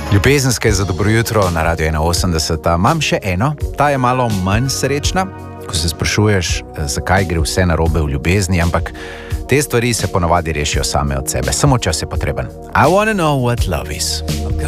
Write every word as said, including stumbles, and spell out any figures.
Ljubezenske za dobro jutro na Radio ena osemdeset. Imam še eno, ta je malo manj srečna, ko se sprašuješ, zakaj gre vse narobe v ljubezni, ampak te stvari se ponavadi rešijo same od sebe. Samo čas je potreben. I wanna know what love is.